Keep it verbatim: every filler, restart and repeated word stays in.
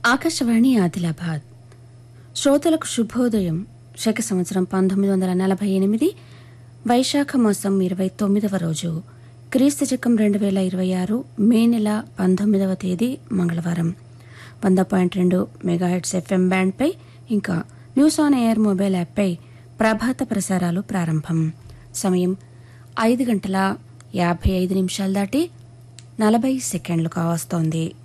ఆకాశవాణి ఆదిలాబాద్. శ్రోతలకు శుభోదయం. శక సంవత్సరం పంతొమ్మిది వందల నలభై ఎనిమిది వైశాఖ మాసం ఇరవై తొమ్మిదవ రోజు, క్రీస్తు శకం రెండు వేల ఇరవై ఆరు మే నెల పంతొమ్మిదవ తేదీ మంగళవారం. వంద పాయింట్ రెండు మెగాహెట్స్ ఎఫ్ఎం బ్యాండ్పై ఇంకా న్యూస్ ఆన్ ఎయిర్ మొబైల్ యాప్పై ప్రభాత ప్రసారాలు ప్రారంభం. సమయం ఐదు గంటల యాభై ఐదు నిమిషాలు దాటి నలభై సెకండ్లు కావస్తోంది.